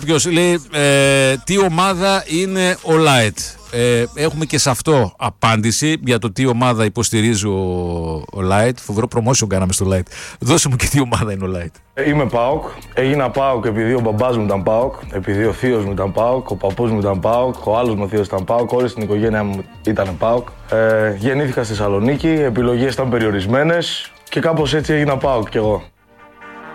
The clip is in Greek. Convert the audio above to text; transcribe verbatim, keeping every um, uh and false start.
Ποιος λέει ε, τι ομάδα είναι ο Light. Ε, έχουμε και σε αυτό απάντηση για το τι ομάδα υποστηρίζει ο, ο Light. Φοβερό promotion κάναμε στο Light. Δώσε μου και τι ομάδα είναι ο Light. Είμαι ΠΑΟΚ. Έγινα ΠΑΟΚ επειδή ο μπαμπάς μου ήταν ΠΑΟΚ, επειδή ο θείος μου ήταν ΠΑΟΚ, ο παππούς μου ήταν ΠΑΟΚ, ο άλλος μου θείος ήταν ΠΑΟΚ, όλη στην οικογένειά μου ήταν ΠΑΟΚ. Ε, γεννήθηκα στη Θεσσαλονίκη, επιλογές ήταν περιορισμένες και κάπως έτσι έγινα ΠΑΟΚ κι εγώ.